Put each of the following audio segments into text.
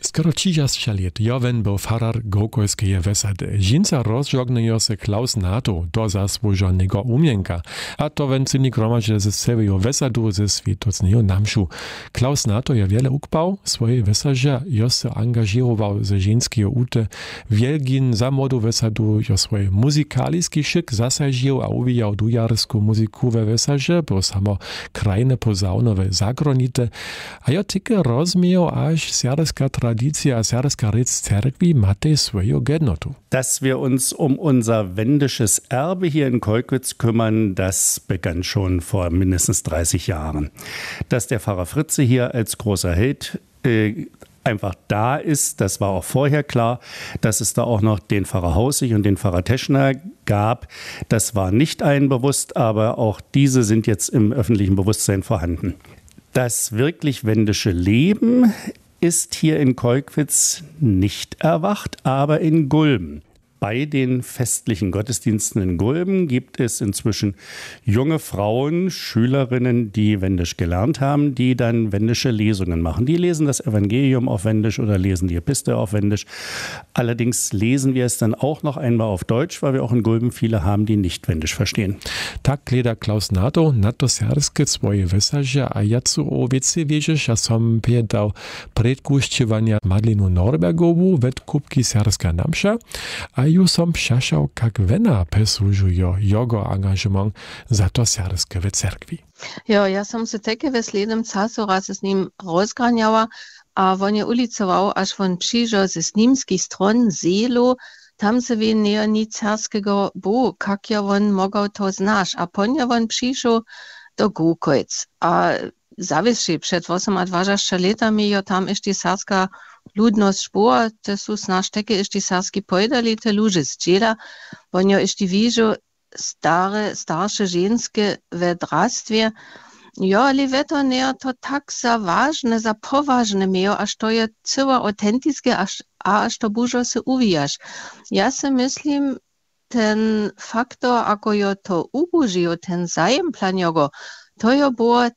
Skoro 30 lat jowen był farar Gołkojskeje wesady. Žinca rozžognejo se Klaus Nato do zasłużonego umienka, a to wencynik gromadźe ze sevejo wesadu ze świetocnejo namšu. Klaus Nato je wiele ukpał, swoje wesaże jo se angażował ze żeńskiego ute, wielgin za modu wesadu jo swoje muzykaliski szyk zasadził, a uwijał dujarsku muzyku we wesaże, bo samo krajne pozaunowe zagronite, a jo tyke rozmiał aż serska Tradition, serska Ritz Cerkwi Matej swoją Genotu. Dass wir uns um unser wendisches Erbe hier in Kolkwitz kümmern, das begann schon vor mindestens 30 Jahren. Dass der Pfarrer Fritze hier als großer Held einfach da ist, das war auch vorher klar. Dass es da auch noch den Pfarrer Hausig und den Pfarrer Teschner gab, das war nicht allen bewusst, aber auch diese sind jetzt im öffentlichen Bewusstsein vorhanden. Das wirklich wendische Leben ist hier in Kolkwitz nicht erwacht, aber in Gulben. Bei den festlichen Gottesdiensten in Gulben gibt es inzwischen junge Frauen, Schülerinnen, die Wendisch gelernt haben, die dann wendische Lesungen machen. Die lesen das Evangelium auf Wendisch oder lesen die Epistel auf Wendisch. Allerdings lesen wir es dann auch noch einmal auf Deutsch, weil wir auch in Gulben viele haben, die nicht Wendisch verstehen. Tak gleda Klaus Nato na to serskie swoje wesaże, a ja cu o wiece wierzesz, a som piedał predkušćevanja Madlinu Norbergovu ved kupki serska namša, a ju som přešał, jak vena pesłužujo jego angažement za to serskie w cerkwi. Jo, ja som se teke ve sledem casu raz s nim rozgranjała, a on je ulicował, aż on přišel ze snimských stron Zelo, tam se vi nie nic cerskego bo, kak ja on mogał to znaš, a pon ja on přišel do Gołkojc. A zavisši před 28 letami jo tam ještě serska ludnost špor, te su snaž teke ještě serski pojdali, te luže zdžela, on jo ještě vížu starsze ženske ve drastvě. Jo, ali ve to ne to tak za važne, za považne mejo, až to je celo autentické, až to bužo se uvijaš. Ja se myslím, ten faktor, ako jo to ubužijo, ten zajem planjogo, to jo bo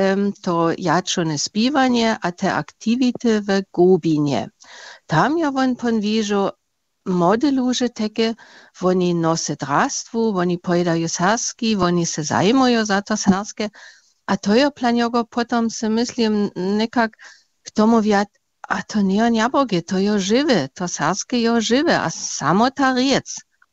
to jačone spívanie a te aktivity v Gobinie. Tam jo on ponvížu młode ludzie teke, oni nose drastwu, oni pojdają serski, oni se zajmują za to serskie, a to jo planjogo potom se myslím nekak k tomu viat, a to nie njaboge, to jo žive, to serskie jo žive, a samo ta riec.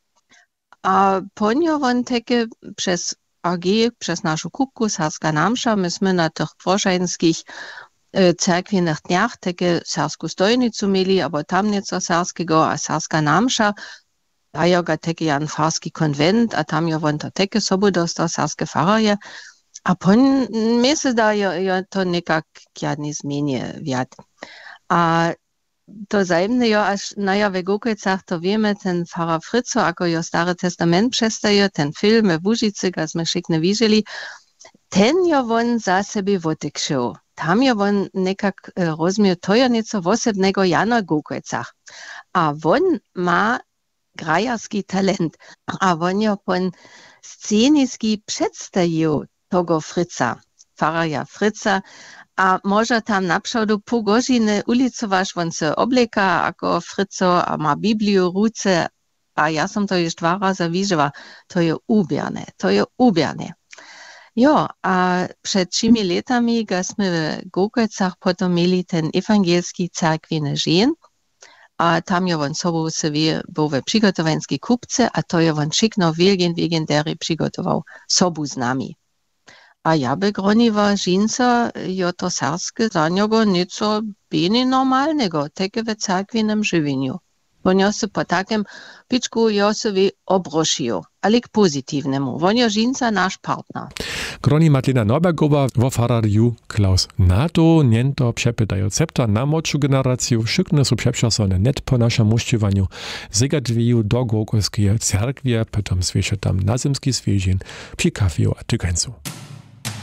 A ponjo on teke przez AG, przez naszą kupku Serska Namsza, myśmy na tych dworzańskich cerkwinych dniach takie serską stojnicu mieli, aber tam nieco serskiego, a Serska Namsza dają ga takie jan farski konwent, a tam jo won to takie sobu dostał serskie faraje, a pon mese da jo to nekak ja nie zmieni wiat. A to zajemne jo, aż naja we Gołkojcach to wiemy, ten Pfarrer Fritzo, ako jo Stary Testament przestaje, ten film w Łužicy, ga sme šikne widzieli, ten jo won za sebe wotekšel. Tam jo won nekak rozmiał to jo nieco wosebnego ja na Gołkojcach. A won ma grajarski talent. A won jo pon sceniski przedstawił tego Fritza, Pfarrera Fritza, a może tam na przodu pół godziny ulicowaš, on se obleka ako Fritzo, a ma Bibliu w ruce, a ja som to już 2 razy widziała. To je ubierne. Jo, a przed 3 latami, ga sme w Gołkojcach potom mieli ten ewangelski cerkwiny žen, a tam je on sobą sobie był we przygotowańskiej kupce, a to je on šikno wielgen deri przygotował sobu z nami. A ja by groniła žinca, jo to serskie za niego nieco beni normalnego, teke we cerkwinem żywieniu. On jo se po takim pičku jo sobie obrošijo, ale k pozitivnemu. On jo žinca naš partner. Groni Madlina Norbergowa wo fararju Klaus Nato, niento przepytają cepta na młodszą generację, szykne są przeprzasone net po naszym muściwaniu, zegadwiju do Gołkojskiej cerkwie, potem zwiesze tam na zimski zwierzin, przy kafiu a tykańcu.